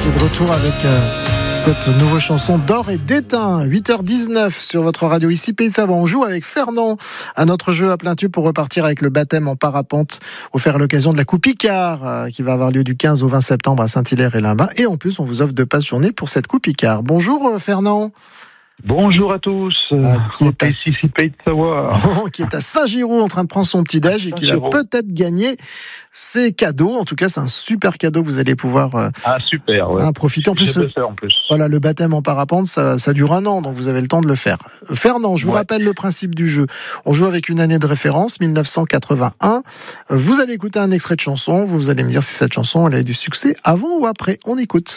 qui est de retour avec cette nouvelle chanson d'or et d'étain. 8h19 sur votre radio ici Pays de Savoie. On joue avec Fernand à notre jeu à plein tube pour repartir avec le baptême en parapente, offert à l'occasion de la Coupe Icare qui va avoir lieu du 15 au 20 septembre à Saint-Hilaire et Limbin. Et en plus, on vous offre 2 passes journée pour cette Coupe Icare. Bonjour Fernand. Bonjour à tous, qui est ici Pays de Savoie. Qui est à Saint-Giroux en train de prendre son petit déj et qui va peut-être gagner ses cadeaux. En tout cas, c'est un super cadeau que vous allez pouvoir super, ouais. profiter. En plus, en plus. Voilà, le baptême en parapente, ça dure 1 an, donc vous avez le temps de le faire. Fernand, je vous rappelle le principe du jeu. On joue avec une année de référence, 1981. Vous allez écouter un extrait de chanson, vous allez me dire si cette chanson elle a eu du succès avant ou après. On écoute.